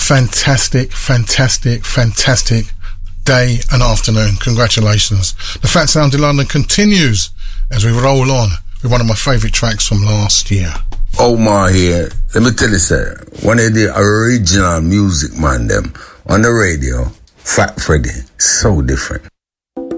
fantastic day and afternoon. Congratulations. The Fat Sound in London continues as we roll on with one of my favourite tracks from last year. Omar here. Let me tell you, sir, one of the original music man them on the radio, Fat Freddy, so different.